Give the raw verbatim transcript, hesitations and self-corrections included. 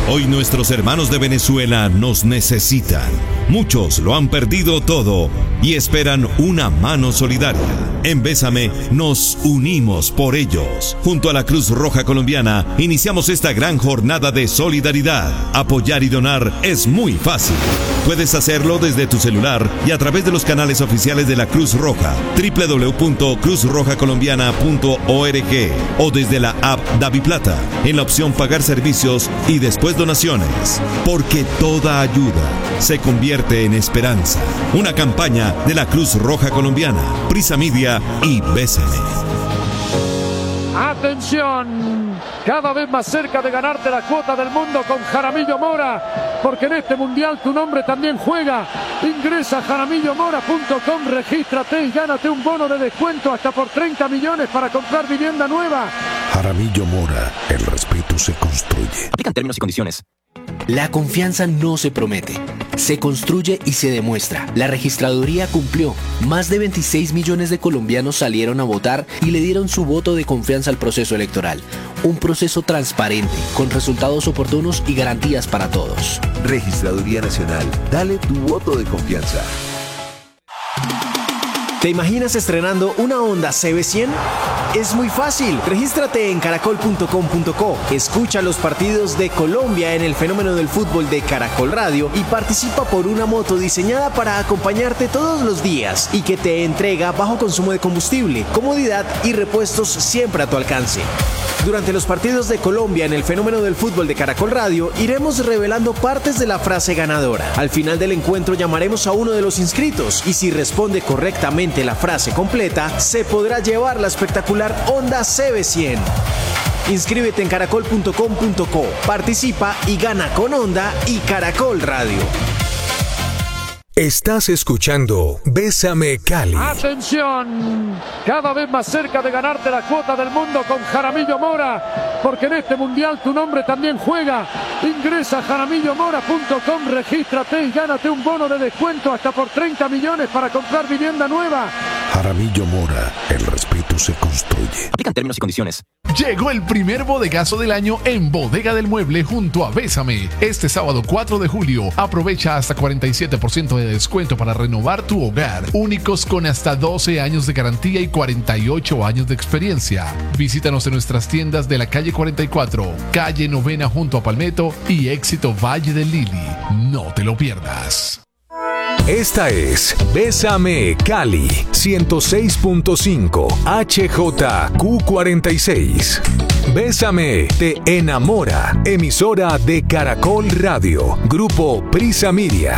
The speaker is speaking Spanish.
Hoy nuestros hermanos de Venezuela nos necesitan. Muchos lo han perdido todo y esperan una mano solidaria. En Bésame nos unimos por ellos. Junto a la Cruz Roja Colombiana iniciamos esta gran jornada de solidaridad. Apoyar y donar es muy fácil. Puedes hacerlo desde tu celular y a través de los canales oficiales de la Cruz Roja, doble u doble u doble u punto cruz roja colombiana punto org, o desde la app DaviPlata en la opción Pagar servicios y después donaciones. Porque toda ayuda se convierte en esperanza. Una campaña de la Cruz Roja Colombiana, Prisa Media y Bésame. Atención, cada vez más cerca de ganarte la cuota del mundo con Jaramillo Mora, porque en este mundial tu nombre también juega. Ingresa a jaramillo mora punto com, regístrate y gánate un bono de descuento hasta por treinta millones para comprar vivienda nueva. Jaramillo Mora, el respeto se construye. Aplican términos y condiciones. La confianza no se promete, se construye y se demuestra. La registraduría cumplió. Más de veintiséis millones de colombianos salieron a votar y le dieron su voto de confianza al proceso electoral. Un proceso transparente, con resultados oportunos y garantías para todos. Registraduría Nacional, dale tu voto de confianza. ¿Te imaginas estrenando una Honda C B cien? Es muy fácil. Regístrate en caracol punto com punto co. Escucha los partidos de Colombia en el fenómeno del fútbol de Caracol Radio y participa por una moto diseñada para acompañarte todos los días y que te entrega bajo consumo de combustible, comodidad y repuestos siempre a tu alcance. Durante los partidos de Colombia en el fenómeno del fútbol de Caracol Radio, iremos revelando partes de la frase ganadora. Al final del encuentro llamaremos a uno de los inscritos y si responde correctamente la frase completa, se podrá llevar la espectacular Honda C B cien. Inscríbete en caracol punto com punto co, participa y gana con Honda y Caracol Radio. Estás escuchando Bésame Cali. Atención, cada vez más cerca de ganarte la cuota del mundo con Jaramillo Mora, porque en este mundial tu nombre también juega. Ingresa a jaramillo mora punto com, regístrate y gánate un bono de descuento hasta por treinta millones para comprar vivienda nueva. Jaramillo Mora, el respeto se construye. Aplican términos y condiciones. Llegó el primer bodegazo del año en Bodega del Mueble junto a Bésame. Este sábado cuatro de julio, aprovecha hasta cuarenta y siete por ciento de descuento para renovar tu hogar. Únicos con hasta doce años de garantía y cuarenta y ocho años de experiencia. Visítanos en nuestras tiendas de la calle cuarenta y cuatro, calle Novena junto a Palmetto y Éxito Valle del Lili. No te lo pierdas. Esta es Bésame Cali, ciento seis punto cinco H J Q cuarenta y seis. Bésame te enamora, emisora de Caracol Radio, Grupo Prisa Media.